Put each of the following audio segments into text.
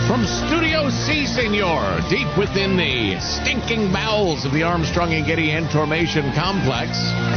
From Studio C, Senor, deep within the stinking bowels of the Armstrong and Getty Information Complex.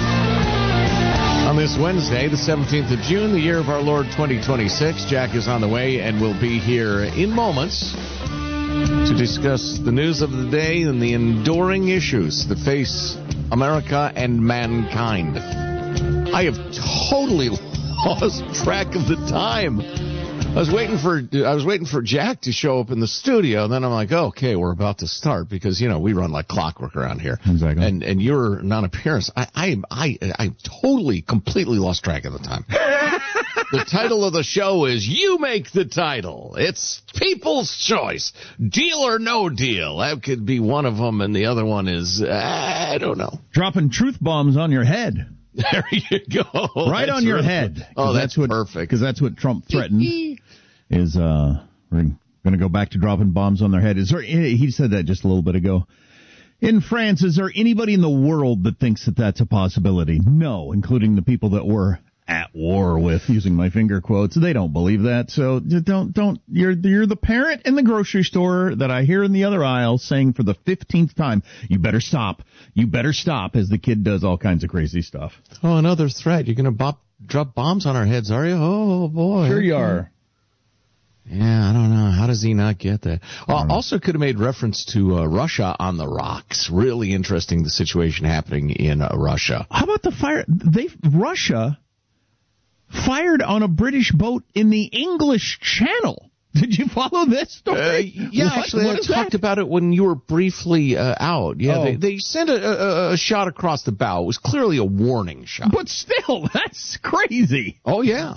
On this Wednesday, the 17th of June, the year of our Lord 2026, Jack is on the way and will be here in moments to discuss the news of the day and the enduring issues that face America and mankind. I have totally lost track of the time. I was waiting for Jack to show up in the studio, and then I'm like, oh, okay, we're about to start because, you know, we run like clockwork around here. Exactly. And your non-appearance, I totally, completely lost track of the time. The title of the show is You Make the Title. It's People's Choice. Deal or no deal. That could be one of them, and the other one is, I don't know. Dropping truth bombs on your head. There you go. Right on your head. Oh, that's perfect. Because that's what Trump threatened. Is we're going to go back to dropping bombs on their head. Is there? He said that just a little bit ago. In France, is there anybody in the world that thinks that that's a possibility? No, including the people that we're at war with, using my finger quotes. They don't believe that. So don't. You're the parent in the grocery store that I hear in the other aisle saying for the 15th time, you better stop. You better stop, as the kid does all kinds of crazy stuff. Oh, another threat. You're going to drop bombs on our heads, are you? Oh, boy. Sure you are. Yeah, I don't know. How does he not get that? Also could have made reference to Russia on the rocks. Really interesting, the situation happening in Russia. How about the fire? Russia fired on a British boat in the English Channel. Did you follow this story? Yeah, actually, I talked about it when you were briefly out. Yeah, they sent a shot across the bow. It was clearly a warning shot. But still, that's crazy. Oh, yeah.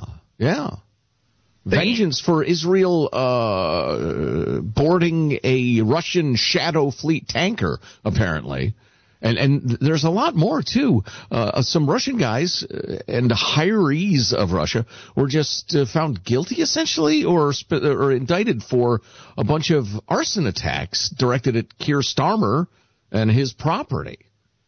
Vengeance for Israel boarding a Russian Shadow Fleet tanker, apparently. And there's a lot more, too. Some Russian guys and hirees of Russia were just found guilty, essentially, or indicted for a bunch of arson attacks directed at Keir Starmer and his property.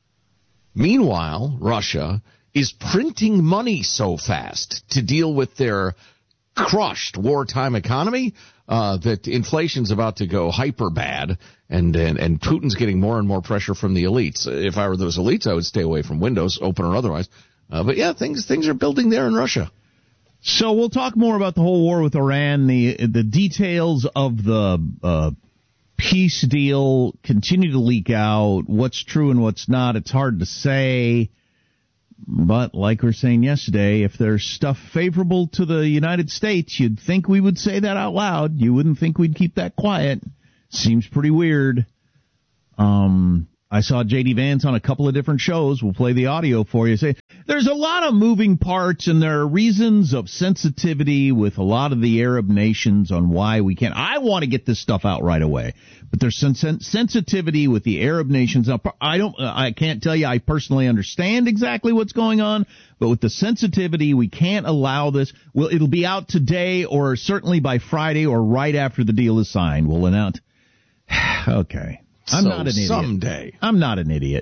Meanwhile, Russia is printing money so fast to deal with their crushed wartime economy that inflation's about to go hyper bad, and Putin's getting more and more pressure from the elites. If I were those elites, I would stay away from Windows, open or otherwise. But yeah, things are building there in Russia. So we'll talk more about the whole war with Iran. The details of the peace deal continue to leak out. What's true and what's not, it's hard to say. But like we were saying yesterday, if there's stuff favorable to the United States, you'd think we would say that out loud. You wouldn't think we'd keep that quiet. Seems pretty weird. I saw J.D. Vance on a couple of different shows. We'll play the audio for you. Say there's a lot of moving parts, and there are reasons of sensitivity with a lot of the Arab nations on why we can't. I want to get this stuff out right away, but there's some sensitivity with the Arab nations. I can't tell you I personally understand exactly what's going on, but with the sensitivity, we can't allow this. Well, it'll be out today, or certainly by Friday, or right after the deal is signed. We'll announce. Okay. I'm not an idiot. Someday. I'm not an idiot.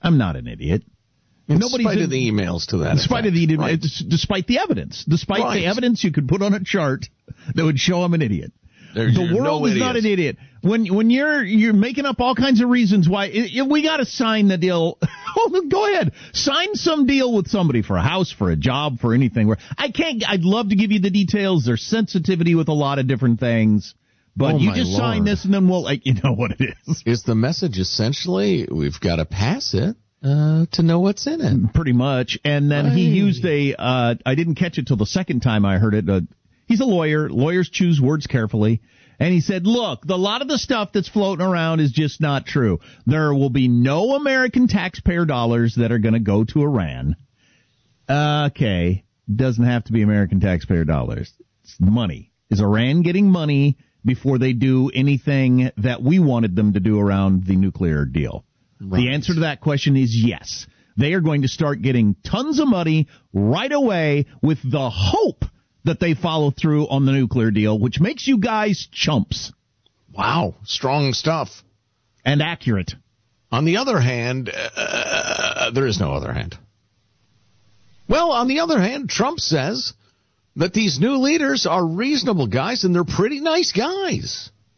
In spite of the emails to that. Despite the evidence. Despite the evidence you could put on a chart that would show I'm an idiot. The world is not an idiot. When you're making up all kinds of reasons why we got to sign the deal. Well, go ahead. Sign some deal with somebody for a house, for a job, for anything. I'd love to give you the details. There's sensitivity with a lot of different things. But you just sign this, and then we'll, you know what it is. Is the message essentially we've got to pass it to know what's in it? Pretty much. And then he used I didn't catch it till the second time I heard it. He's a lawyer. Lawyers choose words carefully. And he said, look, a lot of the stuff that's floating around is just not true. There will be no American taxpayer dollars that are going to go to Iran. Okay. Doesn't have to be American taxpayer dollars. It's money. Is Iran getting money before they do anything that we wanted them to do around the nuclear deal? Right. The answer to that question is yes. They are going to start getting tons of money right away with the hope that they follow through on the nuclear deal, which makes you guys chumps. Wow. Strong stuff. And accurate. On the other hand, there is no other hand. Well, on the other hand, Trump says that these new leaders are reasonable guys and they're pretty nice guys.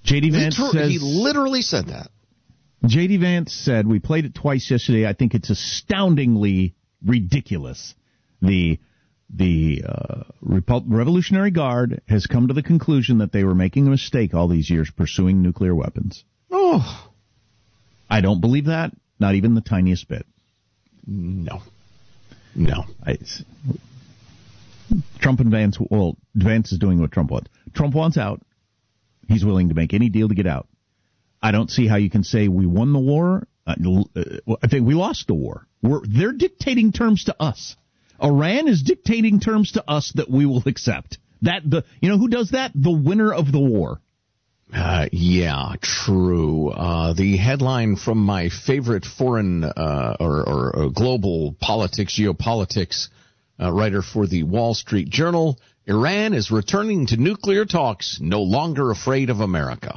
J.D. Vance says, he literally said that. J.D. Vance said, we played it twice yesterday. I think it's astoundingly ridiculous. The Revolutionary Guard has come to the conclusion that they were making a mistake all these years pursuing nuclear weapons. Oh. I don't believe that, not even the tiniest bit. No. Trump and Vance, well, Vance is doing what Trump wants. Trump wants out. He's willing to make any deal to get out. I don't see how you can say we won the war. I think we lost the war. They're dictating terms to us. Iran is dictating terms to us that we will accept. Who does that? The winner of the war. Yeah, true. The headline from my favorite foreign or global politics, geopolitics writer for the Wall Street Journal: Iran is returning to nuclear talks, no longer afraid of America.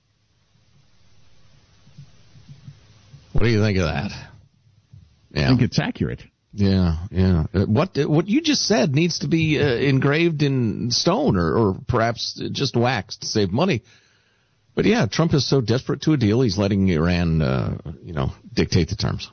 What do you think of that? Yeah. I think it's accurate. Yeah. What you just said needs to be engraved in stone or perhaps just waxed to save money. But yeah, Trump is so desperate to a deal, he's letting Iran, dictate the terms.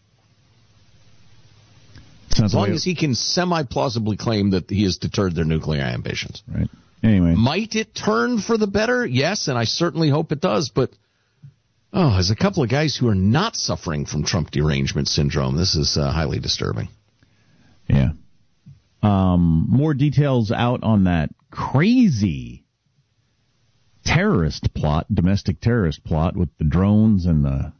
As long as he can semi-plausibly claim that he has deterred their nuclear ambitions. Right. Anyway. Might it turn for the better? Yes, and I certainly hope it does. But, there's a couple of guys who are not suffering from Trump derangement syndrome. This is highly disturbing. Yeah. More details out on that crazy terrorist plot, domestic terrorist plot with the drones and the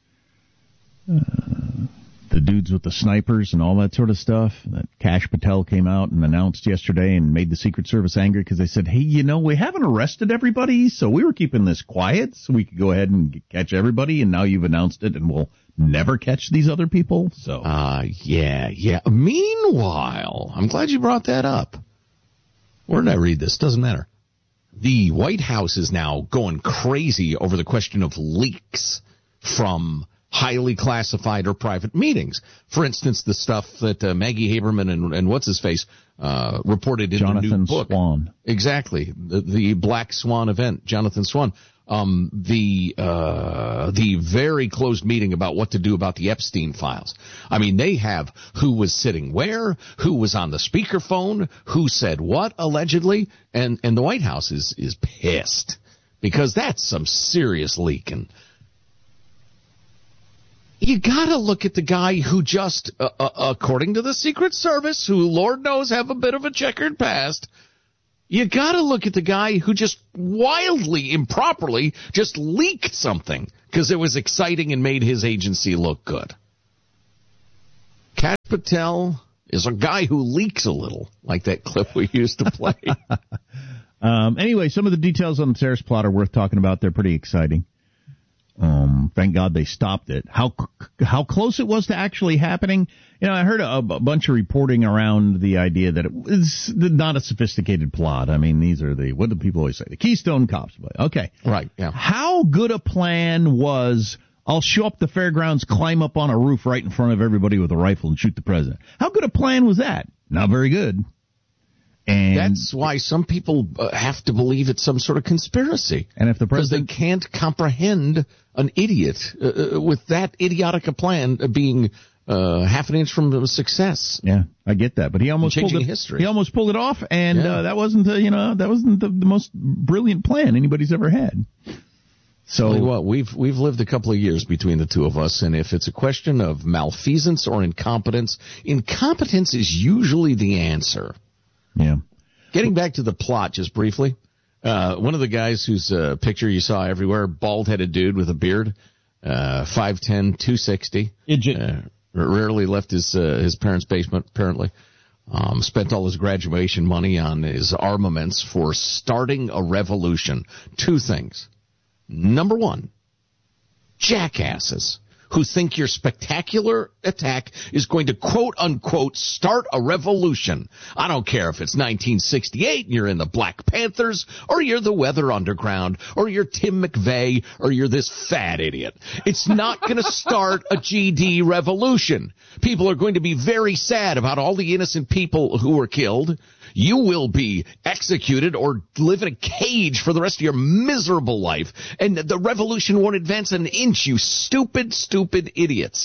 dudes with the snipers and all that sort of stuff. That Kash Patel came out and announced yesterday and made the Secret Service angry because they said, hey, we haven't arrested everybody, so we were keeping this quiet so we could go ahead and catch everybody, and now you've announced it and we'll never catch these other people. So, yeah. Meanwhile, I'm glad you brought that up. Where did I read this? Doesn't matter. The White House is now going crazy over the question of leaks from highly classified or private meetings. For instance, the stuff that Maggie Haberman and what's-his-face reported in Jonathan the new book. Swan. Exactly. The Black Swan event, Jonathan Swan. The very closed meeting about what to do about the Epstein files. I mean, they have who was sitting where, who was on the speakerphone, who said what, allegedly, and the White House is pissed because that's some serious leaking. You gotta look at the guy who just, according to the Secret Service, who Lord knows have a bit of a checkered past, you gotta look at the guy who just wildly, improperly, just leaked something because it was exciting and made his agency look good. Kash Patel is a guy who leaks a little, like that clip we used to play. Anyway, some of the details on the terrorist plot are worth talking about. They're pretty exciting. Thank God they stopped it. How close it was to actually happening. I heard a bunch of reporting around the idea that it was not a sophisticated plot. I mean, these are what do people always say? The Keystone Cops. Okay. Right, yeah. How good a plan was, I'll show up the fairgrounds, climb up on a roof right in front of everybody with a rifle and shoot the president. How good a plan was that? Not very good. And that's why some people have to believe it's some sort of conspiracy. And if the president, because they can't comprehend an idiot with that idiotic a plan being half an inch from success. Yeah, I get that, but he almost pulled it. History. He almost pulled it off, and that wasn't the most brilliant plan anybody's ever had. So tell you what, we've lived a couple of years between the two of us, and if it's a question of malfeasance or incompetence is usually the answer. Yeah. Getting back to the plot just briefly, one of the guys whose picture you saw everywhere, bald-headed dude with a beard, 5'10", 260. Rarely left his parents' basement, apparently. Spent all his graduation money on his armaments for starting a revolution. Two things. Number one, jackasses who think your spectacular attack is going to, quote-unquote, start a revolution. I don't care if it's 1968 and you're in the Black Panthers, or you're the Weather Underground, or you're Tim McVeigh, or you're this fat idiot. It's not going to start a GD revolution. People are going to be very sad about all the innocent people who were killed, You will be executed or live in a cage for the rest of your miserable life. And the revolution won't advance an inch, you stupid, stupid idiots.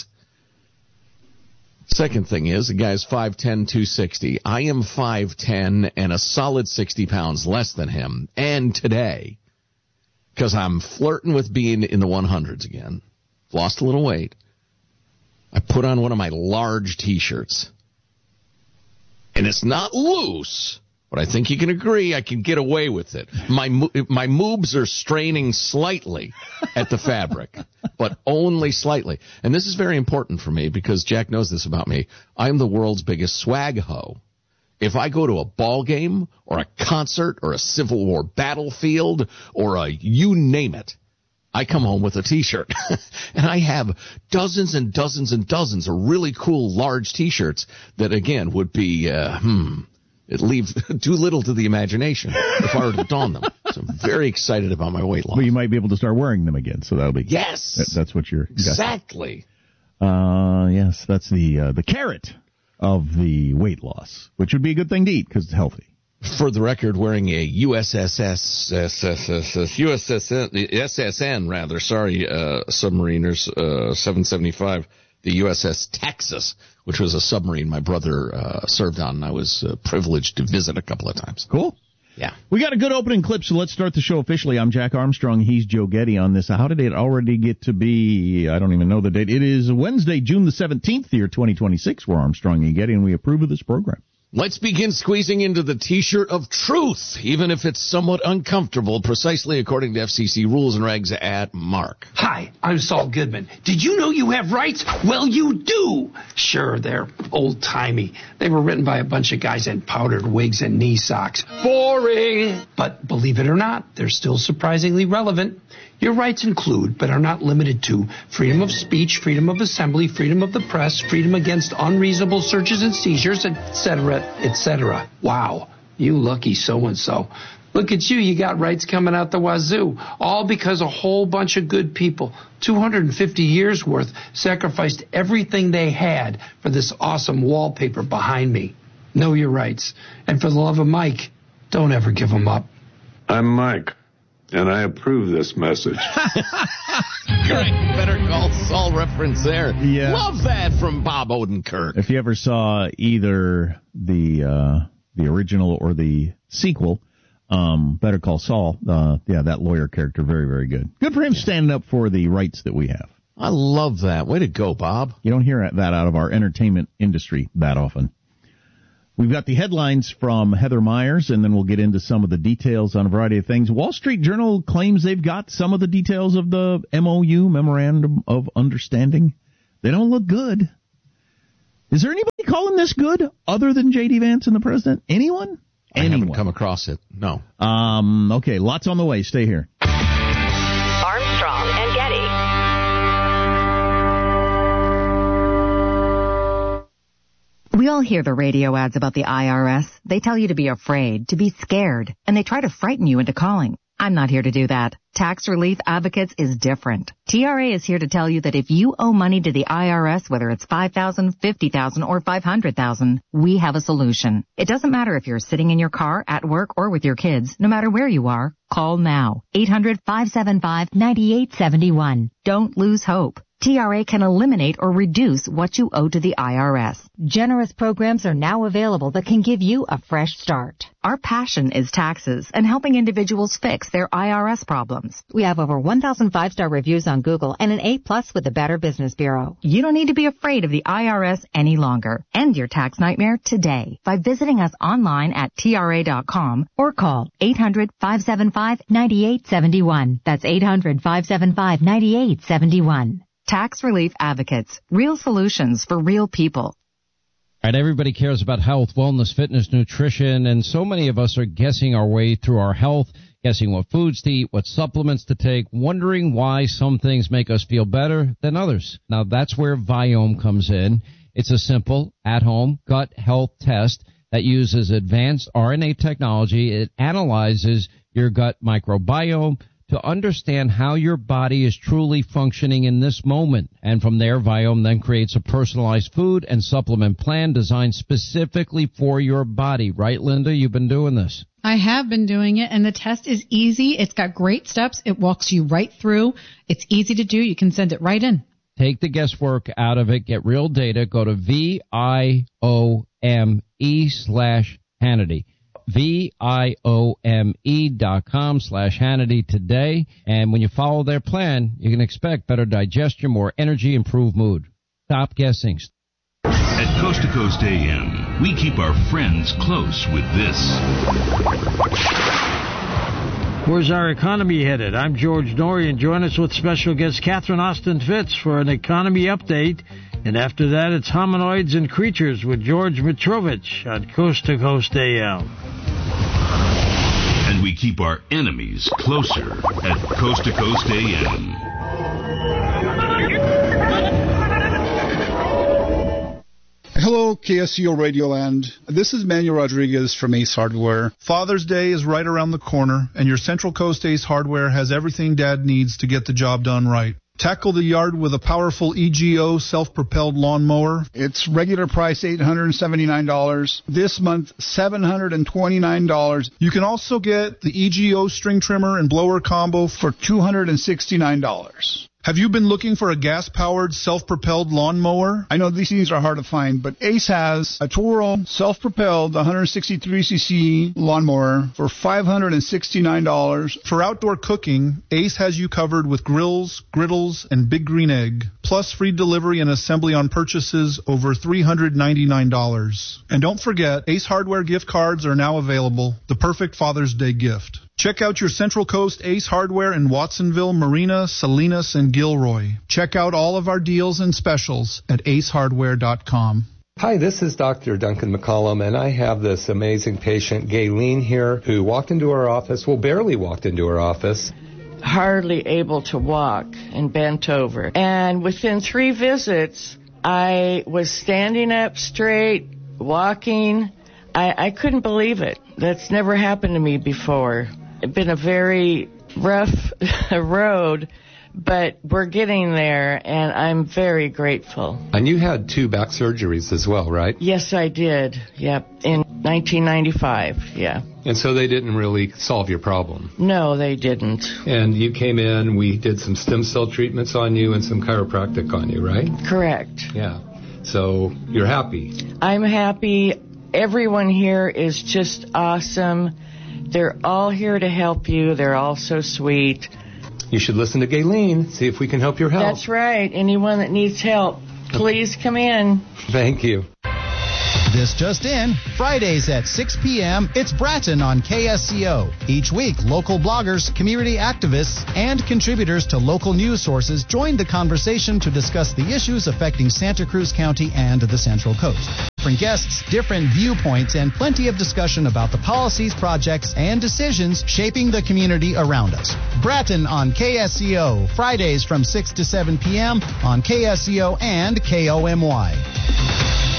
Second thing is, the guy's 5'10", 260. I am 5'10", and a solid 60 pounds less than him. And today, because I'm flirting with being in the 100s again, lost a little weight, I put on one of my large T-shirts. And it's not loose, but I think you can agree I can get away with it. My moobs are straining slightly at the fabric, but only slightly. And this is very important for me because Jack knows this about me. I'm the world's biggest swag hoe. If I go to a ball game or a concert or a Civil War battlefield or a you name it, I come home with a T-shirt. And I have dozens and dozens and dozens of really cool large T-shirts that, again, would be, it leaves too little to the imagination if I were to don them. So I'm very excited about my weight loss. Well, you might be able to start wearing them again, so that'll be... Yes! That's what you're... Exactly. Yes, that's the carrot of the weight loss, which would be a good thing to eat because it's healthy. For the record, wearing a SSN, submariners, 775, the USS Texas, which was a submarine my brother served on, and I was privileged to visit a couple of times. Cool. Yeah. We got a good opening clip, so let's start the show officially. I'm Jack Armstrong. He's Joe Getty on this. How did it already get to be? I don't even know the date. It is Wednesday, June the 17th, year 2026. We're Armstrong and Getty, and we approve of this program. Let's begin squeezing into the T-shirt of truth, even if it's somewhat uncomfortable, precisely according to FCC rules and regs at Mark. Hi, I'm Saul Goodman. Did you know you have rights? Well, you do. Sure, they're old-timey. They were written by a bunch of guys in powdered wigs and knee socks. Boring! But believe it or not, they're still surprisingly relevant. Your rights include, but are not limited to, freedom of speech, freedom of assembly, freedom of the press, freedom against unreasonable searches and seizures, etc., etc. Wow, you lucky so-and-so. Look at you got rights coming out the wazoo, all because a whole bunch of good people, 250 years worth, sacrificed everything they had for this awesome wallpaper behind me. Know your rights. And for the love of Mike, don't ever give them up. I'm Mike. And I approve this message. Great. Better Call Saul reference there. Yeah. Love that from Bob Odenkirk. If you ever saw either the original or the sequel, Better Call Saul, that lawyer character, very, very good. Good for him standing up for the rights that we have. I love that. Way to go, Bob. You don't hear that out of our entertainment industry that often. We've got the headlines from Heather Myers, and then we'll get into some of the details on a variety of things. Wall Street Journal claims they've got some of the details of the MOU, Memorandum of Understanding. They don't look good. Is there anybody calling this good other than J.D. Vance and the president? Anyone? I haven't come across it. No. Okay, lots on the way. Stay here. Armstrong and Getty. We all hear the radio ads about the IRS. They tell you to be afraid, to be scared, and they try to frighten you into calling. I'm not here to do that. Tax Relief Advocates is different. TRA is here to tell you that if you owe money to the IRS, whether it's $5,000, $50,000, or $500,000, we have a solution. It doesn't matter if you're sitting in your car, at work, or with your kids. No matter where you are, call now. 800-575-9871. Don't lose hope. TRA can eliminate or reduce what you owe to the IRS. Generous programs are now available that can give you a fresh start. Our passion is taxes and helping individuals fix their IRS problems. We have over 1,000 5-star reviews on Google and an A+ with the Better Business Bureau. You don't need to be afraid of the IRS any longer. End your tax nightmare today by visiting us online at TRA.com or call 800-575-9871. That's 800-575-9871. Tax Relief Advocates. Real solutions for real people. All right, everybody cares about health, wellness, fitness, nutrition, and so many of us are guessing our way through our health, guessing what foods to eat, what supplements to take, wondering why some things make us feel better than others. Now, that's where Viome comes in. It's a simple, at-home gut health test that uses advanced RNA technology. It analyzes your gut microbiome, to understand how your body is truly functioning in this moment. And from there, Viome then creates a personalized food and supplement plan designed specifically for your body. Right, Linda? You've been doing this. I have been doing it, and the test is easy. It's got great steps. It walks you right through. It's easy to do. You can send it right in. Take the guesswork out of it. Get real data. Go to VIOME/Hannity. VIOME.com/Hannity today. And when you follow their plan, you can expect better digestion, more energy, improved mood. Stop guessing. At Coast to Coast AM, we keep our friends close with this. Where's our economy headed? I'm George Norrie, and join us with special guest Catherine Austin Fitz for an economy update. And after that, it's Hominoids and Creatures with George Mitrovich on Coast to Coast AM. And we keep our enemies closer at Coast to Coast AM. Hello, KSCO Radioland. This is Manuel Rodriguez from Ace Hardware. Father's Day is right around the corner, and your Central Coast Ace Hardware has everything Dad needs to get the job done right. Tackle the yard with a powerful EGO self-propelled lawnmower. It's regular price $879. This month, $729. You can also get the EGO string trimmer and blower combo for $269. Have you been looking for a gas-powered, self-propelled lawnmower? I know these things are hard to find, but Ace has a Toro self-propelled 163cc lawnmower for $569. For outdoor cooking, Ace has you covered with grills, griddles, and Big Green Egg, plus free delivery and assembly on purchases over $399. And don't forget, Ace Hardware gift cards are now available, the perfect Father's Day gift. Check out your Central Coast Ace Hardware in Watsonville, Marina, Salinas, and Gilroy. Check out all of our deals and specials at acehardware.com. Hi, this is Dr. Duncan McCollum, and I have this amazing patient, Gayleen, here, who walked into our office, barely walked into our office. Hardly able to walk and bent over. And within 3 visits, I was standing up straight, walking. I couldn't believe it. That's never happened to me before. It's been a very rough road, but we're getting there, and I'm very grateful. And you had 2 back surgeries as well, right? Yes, I did. Yep, in 1995, yeah. And so they didn't really solve your problem? No, they didn't. And you came in, we did some stem cell treatments on you and some chiropractic on you, right? Correct. Yeah. So you're happy? I'm happy. Everyone here is just awesome. They're all here to help you. They're all so sweet. You should listen to Gayleen, see if we can help your health. That's right. Anyone that needs help, please come in. Thank you. This just in, Fridays at 6 p.m., it's Bratton on KSCO. Each week, local bloggers, community activists, and contributors to local news sources join the conversation to discuss the issues affecting Santa Cruz County and the Central Coast. Different guests, different viewpoints, and plenty of discussion about the policies, projects, and decisions shaping the community around us. Bratton on KSCO, Fridays from 6 to 7 p.m. on KSCO and KOMY.